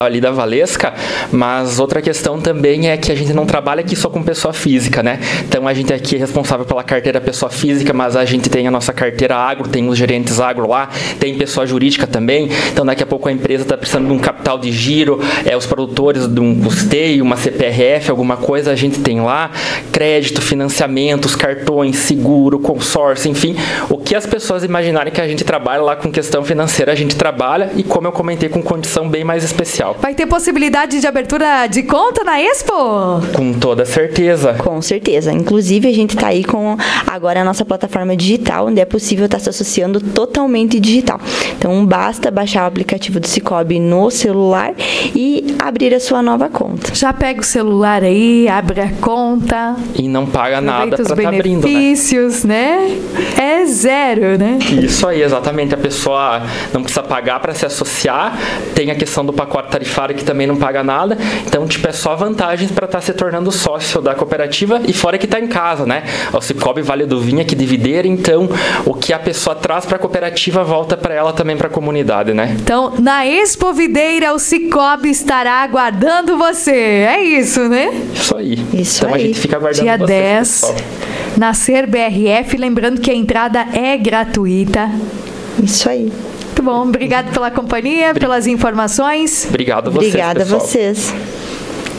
ali da Valesca, mas outra questão também é que a gente não trabalha aqui só com pessoa física, né? Então a gente aqui é responsável pela carteira pessoa física, mas a gente tem a nossa carteira agro, tem os gerentes agro lá, tem pessoa jurídica também, então daqui a pouco a empresa está precisando de um capital de giro, os produtores de um custeio, uma CPRF, alguma coisa, a gente tem lá, crédito, financiamentos, cartões, seguro, consórcio, enfim, o que as pessoas imaginarem que a gente trabalha lá com questão financeira, a gente trabalha e, como eu comentei, com condição bem mais especial. Vai ter possibilidade de abertura de conta na Expo? Com toda certeza. Com certeza. Inclusive, a gente está aí com agora a nossa plataforma digital, onde é possível estar se associando totalmente digital. Então, basta baixar o aplicativo do Cicobi no celular e abrir a sua nova conta. Já pega o celular aí, abre a conta. E não paga nada para estar abrindo, né? Benefícios, né? É zero, né? Isso aí, exatamente. A pessoa não precisa pagar para se associar. Tem a questão do pacote tarifário que também não paga nada. Então, é só vantagens para estar se tornando sócio da cooperativa e fora que está em casa, né? O Cicobi Vale do Vinha, que dividir, então o que a pessoa traz para a cooperativa volta para ela também para a comunidade, né? Então, na Expo Videira, o Cicobi estará aguardando você. É isso, né? Isso aí. Isso então aí. A gente fica aguardando Dia vocês, 10, pessoal. na Ser BRF, lembrando que a entrada é gratuita. Isso aí. Muito bom, obrigado pela companhia, pelas informações. Obrigado a vocês, Obrigada pessoal. a vocês.